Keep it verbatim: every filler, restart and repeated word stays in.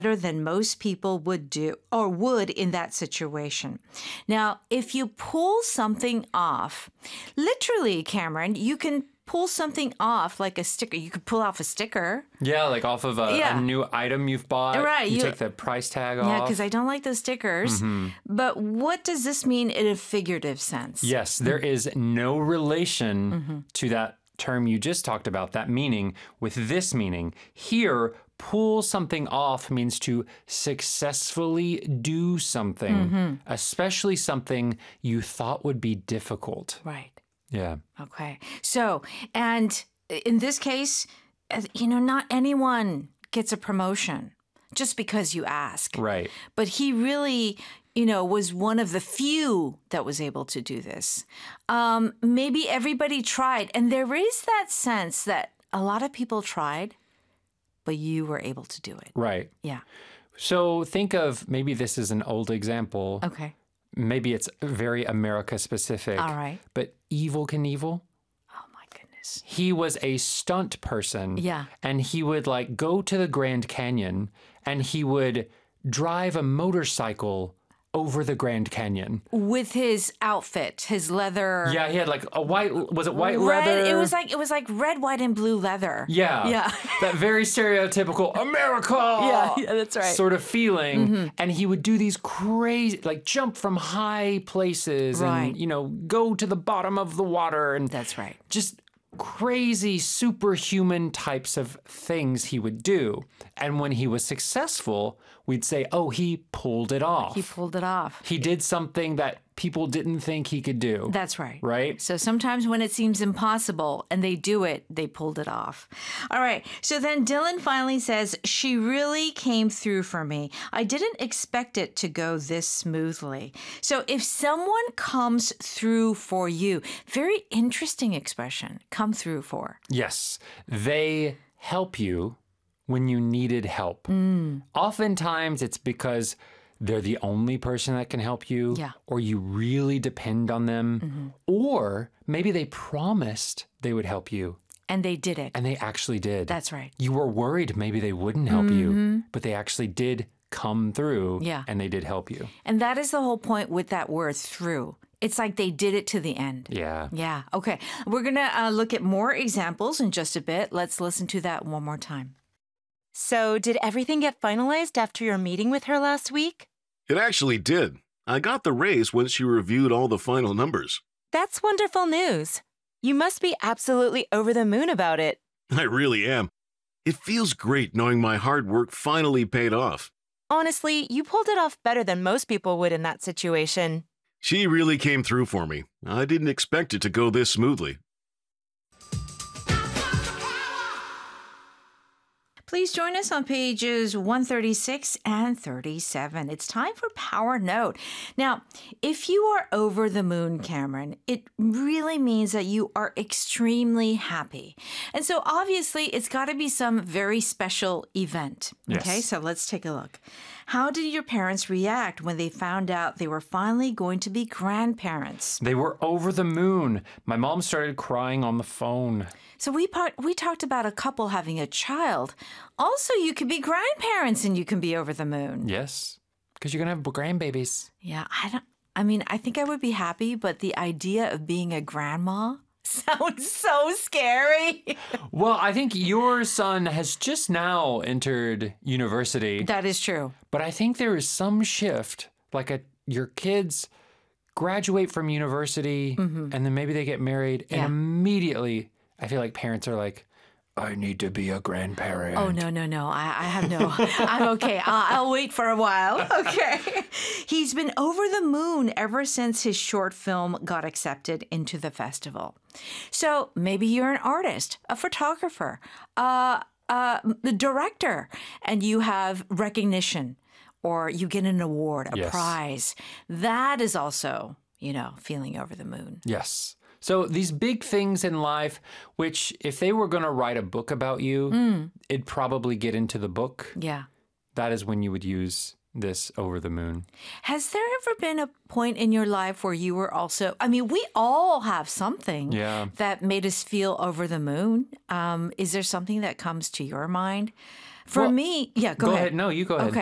than most people would do or would in that situation. Now, if you pull something off, literally, Cameron, you can pull something off like a sticker. You could pull off a sticker. Yeah, like off of a, Yeah. a new item you've bought. Right, You, you- take the price tag off. Yeah, because I don't like those stickers. But what does this mean in a figurative sense? Yes, there is no relation Mm-hmm. to that term you just talked about, that meaning, with this meaning. Here, pull something off means to successfully do something, Mm-hmm. especially something you thought would be difficult. Right. Yeah. Okay. So, and in this case, uh, you know, not anyone gets a promotion just because you ask. Right. But he really, you know, was one of the few that was able to do this. Um, maybe everybody tried. And there is that sense that a lot of people tried, but you were able to do it. Right. Yeah. So think of, maybe this is an old example. Okay. Maybe it's very America specific. All right. But Evel Knievel, Oh, my goodness. he was a stunt person. Yeah. And he would like go to the Grand Canyon and he would drive a motorcycle over the Grand Canyon. With his outfit, his leather. Yeah, he had like a white, was it white red, leather? It was like it was like red, white, and blue leather. Yeah. Yeah. That very stereotypical America Yeah, yeah, that's right. sort of feeling. And he would do these crazy, like jump from high places Right. and, you know, go to the bottom of the water and That's right. just crazy superhuman types of things he would do. And when he was successful, we'd say, oh, he pulled it off. He pulled it off. He did something that people didn't think he could do. That's right. Right? So sometimes when it seems impossible and they do it, they pulled it off. All right. So then Dylan finally says, she really came through for me. I didn't expect it to go this smoothly. So if someone comes through for you, very interesting expression, come through for. Yes. They help you when you needed help. Mm. Oftentimes it's because they're the only person that can help you, Yeah. or you really depend on them, Mm-hmm. or maybe they promised they would help you And they did it. and they actually did. That's right. You were worried maybe they wouldn't help you, but they actually did come through Yeah. and they did help you. And that is the whole point with that word through. It's like they did it to the end. Yeah. Yeah. Okay. We're going to uh, look at more examples in just a bit. Let's listen to that one more time. So, did everything get finalized after your meeting with her last week? It actually did. I got the raise once she reviewed all the final numbers. That's wonderful news. You must be absolutely over the moon about it. I really am. It feels great knowing my hard work finally paid off. Honestly, you pulled it off better than most people would in that situation. She really came through for me. I didn't expect it to go this smoothly. Please join us on pages one thirty-six and thirty-seven. It's time for Power Note. Now, if you are over the moon, Cameron, it really means that you are extremely happy. And so obviously it's got to be some very special event. Yes. Okay, so let's take a look. How did your parents react when they found out they were finally going to be grandparents? They were over the moon. My mom started crying on the phone. So we part, we talked about a couple having a child. Also, you could be grandparents and you can be over the moon. Yes, because you're going to have grandbabies. Yeah, I don't. I mean, I think I would be happy, but the idea of being a grandma sounds so scary. Well, I think your son has just now entered university, That is true. but I think there is some shift, like a your kids graduate from university and then maybe they get married Yeah. and immediately I feel like parents are like, I need to be a grandparent. Oh, no, no, no. I, I have no. I'm okay. I'll, I'll wait for a while. Okay. He's been over the moon ever since his short film got accepted into the festival. So maybe you're an artist, a photographer, uh, uh, the director, and you have recognition or you get an award, a Yes. prize. That is also, you know, feeling over the moon. Yes. So these big things in life, which if they were going to write a book about you, it'd probably get into the book. Yeah. That is when you would use this over the moon. Has there ever been a point in your life where you were also, I mean, we all have something Yeah. that made us feel over the moon. Um, is there something that comes to your mind? For Well, me, yeah, go, Go ahead. No, you go ahead. Okay.